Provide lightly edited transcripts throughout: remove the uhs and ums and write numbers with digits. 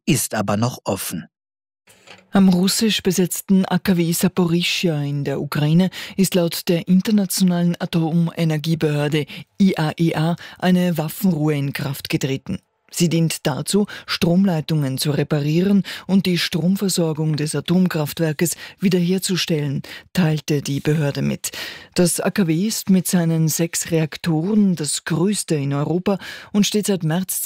ist aber noch offen. Am russisch besetzten AKW Saporischschja in der Ukraine ist laut der Internationalen Atomenergiebehörde IAEA eine Waffenruhe in Kraft getreten. Sie dient dazu, Stromleitungen zu reparieren und die Stromversorgung des Atomkraftwerkes wiederherzustellen, teilte die Behörde mit. Das AKW ist mit seinen 6 Reaktoren das größte in Europa und steht seit März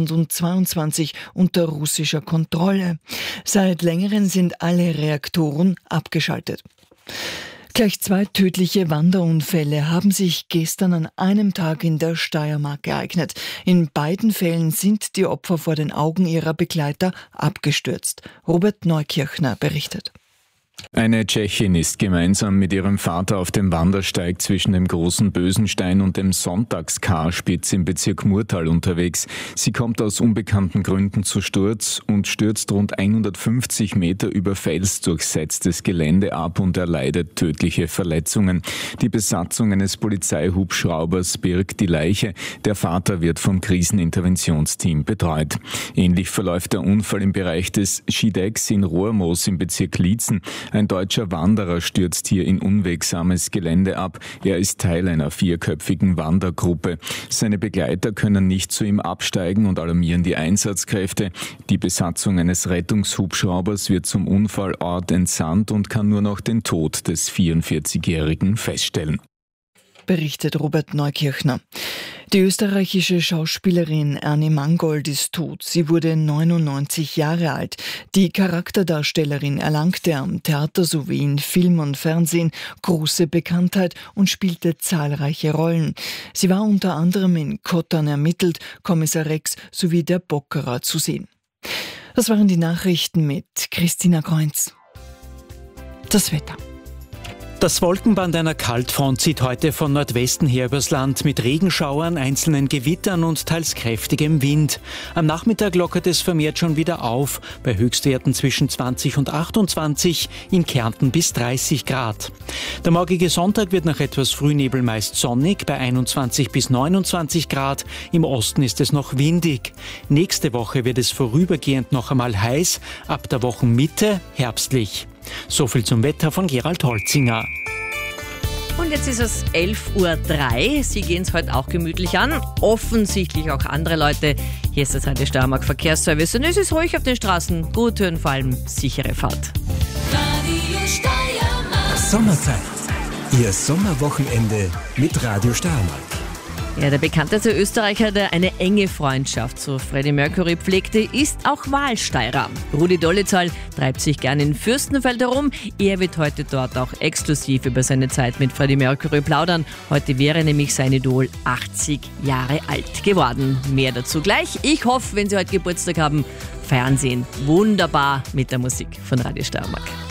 2022 unter russischer Kontrolle. Seit längerem sind alle Reaktoren abgeschaltet. Gleich 2 tödliche Wanderunfälle haben sich gestern an einem Tag in der Steiermark ereignet. In beiden Fällen sind die Opfer vor den Augen ihrer Begleiter abgestürzt. Robert Neukirchner berichtet. Eine Tschechin ist gemeinsam mit ihrem Vater auf dem Wandersteig zwischen dem Großen Bösenstein und dem Sonntagskarspitz im Bezirk Murtal unterwegs. Sie kommt aus unbekannten Gründen zu Sturz und stürzt rund 150 Meter über felsdurchsetztes Gelände ab und erleidet tödliche Verletzungen. Die Besatzung eines Polizeihubschraubers birgt die Leiche. Der Vater wird vom Kriseninterventionsteam betreut. Ähnlich verläuft der Unfall im Bereich des Schidecks in Rohrmoos im Bezirk Liezen. Ein deutscher Wanderer stürzt hier in unwegsames Gelände ab. Er ist Teil einer 4-köpfigen Wandergruppe. Seine Begleiter können nicht zu ihm absteigen und alarmieren die Einsatzkräfte. Die Besatzung eines Rettungshubschraubers wird zum Unfallort entsandt und kann nur noch den Tod des 44-Jährigen feststellen. Berichtet Robert Neukirchner. Die österreichische Schauspielerin Ernie Mangold ist tot. Sie wurde 99 Jahre alt. Die Charakterdarstellerin erlangte am Theater sowie in Film und Fernsehen große Bekanntheit und spielte zahlreiche Rollen. Sie war unter anderem in Kottern ermittelt, Kommissar Rex sowie der Bockerer zu sehen. Das waren die Nachrichten mit Christina Kreunz. Das Wetter. Das Wolkenband einer Kaltfront zieht heute von Nordwesten her übers Land mit Regenschauern, einzelnen Gewittern und teils kräftigem Wind. Am Nachmittag lockert es vermehrt schon wieder auf, bei Höchstwerten zwischen 20 und 28, in Kärnten bis 30 Grad. Der morgige Sonntag wird nach etwas Frühnebel meist sonnig, bei 21 bis 29 Grad. Im Osten ist es noch windig. Nächste Woche wird es vorübergehend noch einmal heiß, ab der Wochenmitte herbstlich. So viel zum Wetter von Gerald Holzinger. Und jetzt ist es 11.03 Uhr. Sie gehen es heute auch gemütlich an. Offensichtlich auch andere Leute. Hier ist das Radio Steiermark Verkehrsservice. Und es ist ruhig auf den Straßen. Gute und vor allem sichere Fahrt. Radio Steiermark. Sommerzeit. Ihr Sommerwochenende mit Radio Steiermark. Ja, der bekannteste Österreicher, der eine enge Freundschaft zu Freddie Mercury pflegte, ist auch Wahlsteirer. Rudi Dolezal treibt sich gern in Fürstenfeld herum. Er wird heute dort auch exklusiv über seine Zeit mit Freddie Mercury plaudern. Heute wäre nämlich sein Idol 80 Jahre alt geworden. Mehr dazu gleich. Ich hoffe, wenn Sie heute Geburtstag haben, feiern Sie ihn wunderbar mit der Musik von Radio Steiermark.